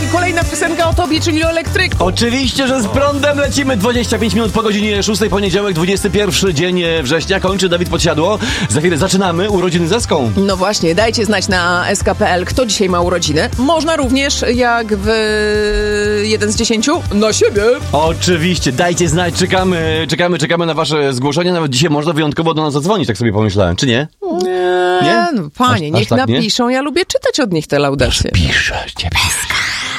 kolejna piosenka o tobie, czyli o elektryku. Oczywiście, że z prądem lecimy. 25 minut po godzinie 6, poniedziałek, 21 dzień września. Kończy Dawid Podsiadło. Za chwilę zaczynamy urodziny z Eską. No właśnie, dajcie znać na sk.pl, kto dzisiaj ma urodziny. Można również, jak w 1 z 10, na siebie. Oczywiście, dajcie znać, czekamy na wasze zgłoszenia. Nawet dzisiaj można wyjątkowo do nas zadzwonić, tak sobie pomyślałem, czy nie? Nie? No, panie, niech tak, napiszą, ja lubię czytać od nich te laudacje. Piszę, ciebie.